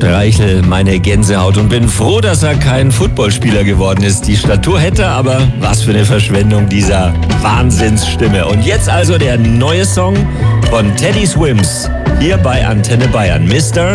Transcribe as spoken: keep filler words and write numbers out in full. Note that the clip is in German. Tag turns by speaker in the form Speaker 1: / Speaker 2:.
Speaker 1: streichel meine Gänsehaut und bin froh, dass er kein Footballspieler geworden ist. Die Statur hätte, aber was für eine Verschwendung dieser Wahnsinnsstimme. Und jetzt also der neue Song von Teddy Swims hier bei Antenne Bayern. Mister